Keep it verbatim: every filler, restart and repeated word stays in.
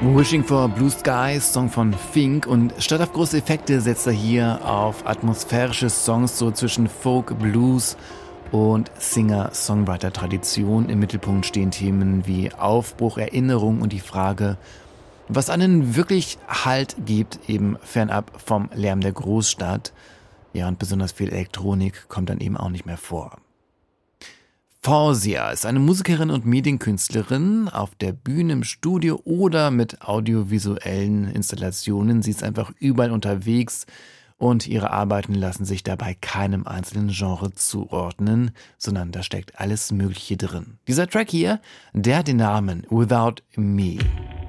Wishing for Blue Skies, Song von Fink, und statt auf große Effekte setzt er hier auf atmosphärische Songs so zwischen Folk, Blues und Singer-Songwriter-Tradition. Im Mittelpunkt stehen Themen wie Aufbruch, Erinnerung und die Frage, was einen wirklich Halt gibt, eben fernab vom Lärm der Großstadt. Ja, und besonders viel Elektronik kommt dann eben auch nicht mehr vor. Fausia ist eine Musikerin und Medienkünstlerin auf der Bühne, im Studio oder mit audiovisuellen Installationen. Sie ist einfach überall unterwegs und ihre Arbeiten lassen sich dabei keinem einzelnen Genre zuordnen, sondern da steckt alles Mögliche drin. Dieser Track hier, der hat den Namen Without Me.